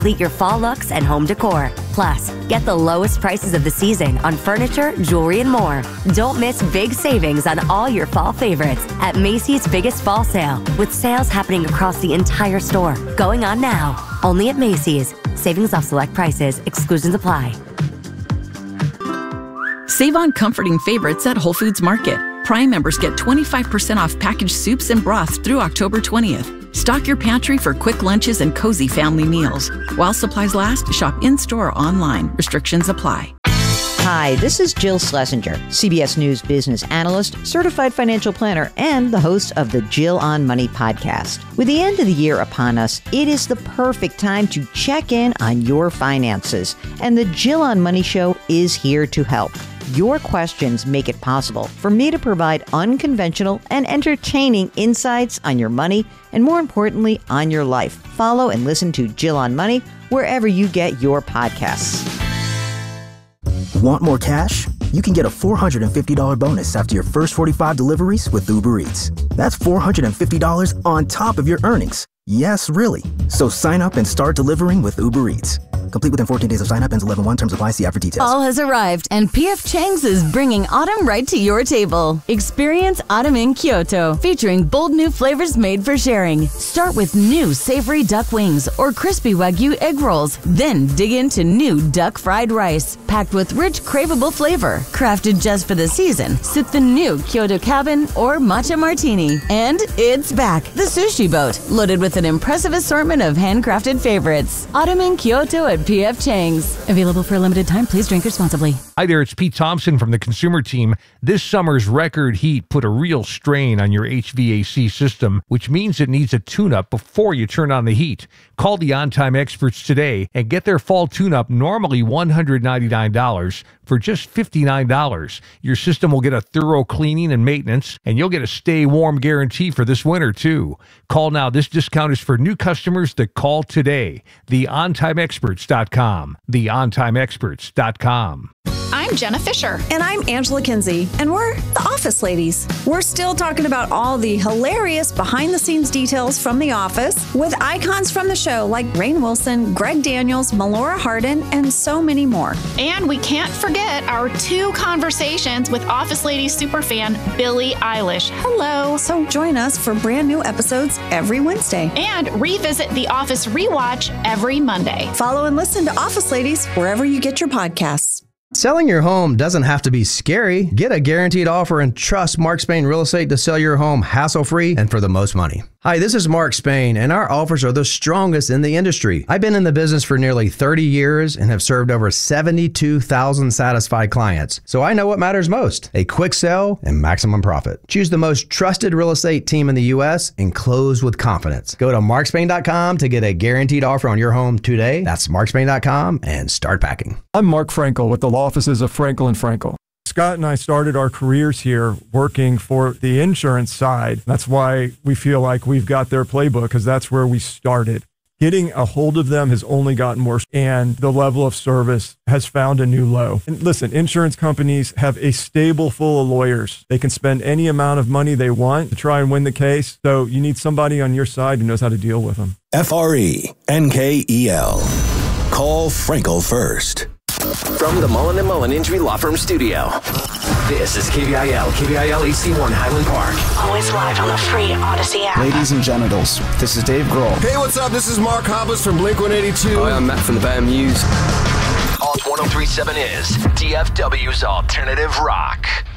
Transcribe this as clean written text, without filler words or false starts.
Complete your fall looks and home decor. Plus, get the lowest prices of the season on furniture, jewelry, and more. Don't miss big savings on all your fall favorites at Macy's Biggest Fall Sale, with sales happening across the entire store. Going on now. Only at Macy's. Savings off select prices. Exclusions apply. Save on comforting favorites at Whole Foods Market. Prime members get 25% off packaged soups and broths through October 20th. Stock your pantry for quick lunches and cozy family meals. While supplies last, shop in-store or online. Restrictions apply. Hi, this is Jill Schlesinger, CBS News business analyst, certified financial planner, and the host of the Jill on Money podcast. With the end of the year upon us, it is the perfect time to check in on your finances. And the Jill on Money show is here to help. Your questions make it possible for me to provide unconventional and entertaining insights on your money and, more importantly, on your life. Follow and listen to Jill on Money wherever you get your podcasts. Want more cash? You can get a $450 bonus after your first 45 deliveries with Uber Eats. That's $450 on top of your earnings. Yes, really. So sign up and start delivering with Uber Eats. Complete within 14 days of sign up. Ends 11/1. Terms apply. See app for details. Fall has arrived, and P.F. Chang's is bringing autumn right to your table. Experience autumn in Kyoto, featuring bold new flavors made for sharing. Start with new savory duck wings or crispy Wagyu egg rolls. Then dig into new duck fried rice, packed with rich, craveable flavor. Crafted just for the season, sip the new Kyoto Cabin or Matcha Martini. And it's back, the Sushi Boat, loaded with an impressive assortment of handcrafted favorites. Autumn in Kyoto at P.F. Chang's. Available for a limited time. Please drink responsibly. Hi there, it's Pete Thompson from the Consumer Team. This summer's record heat put a real strain on your HVAC system, which means it needs a tune-up before you turn on the heat. Call the On-Time Experts today and get their fall tune-up, normally $199, for just $59. Your system will get a thorough cleaning and maintenance, and you'll get a stay warm guarantee for this winter, too. Call now. This discount is for new customers that call today. TheOnTimeExperts.com. TheOnTimeExperts.com. I'm Jenna Fisher. And I'm Angela Kinsey. And we're the Office Ladies. We're still talking about all the hilarious behind-the-scenes details from The Office with icons from the show like Rainn Wilson, Greg Daniels, Melora Hardin, and so many more. And we can't forget our 2 conversations with Office Ladies superfan Billie Eilish. Hello. So join us for brand new episodes every Wednesday. And revisit The Office Rewatch every Monday. Follow and listen to Office Ladies wherever you get your podcasts. Selling your home doesn't have to be scary. Get a guaranteed offer and trust Mark Spain Real Estate to sell your home hassle-free and for the most money. Hi, this is Mark Spain, and our offers are the strongest in the industry. I've been in the business for nearly 30 years and have served over 72,000 satisfied clients. So I know what matters most: a quick sell and maximum profit. Choose the most trusted real estate team in the U.S. and close with confidence. Go to markspain.com to get a guaranteed offer on your home today. That's markspain.com and start packing. I'm Mark Frankel with the law offices of Frankel & Frankel. Scott and I started our careers here working for the insurance side. That's why we feel like we've got their playbook, because that's where we started. Getting a hold of them has only gotten worse, and the level of service has found a new low. And listen, insurance companies have a stable full of lawyers. They can spend any amount of money they want to try and win the case. So you need somebody on your side who knows how to deal with them. FRENKEL. Call Frankel first. From the Mullen & Mullen Injury Law Firm Studio, this is KBIL HD1 Highland Park. Always live on the free Odyssey app. Ladies and genitals, this is Dave Grohl. Hey, what's up? This is Mark Hoppus from Blink-182. Hi, I'm Matt from the Band Muse. Alt 1037 is DFW's Alternative Rock.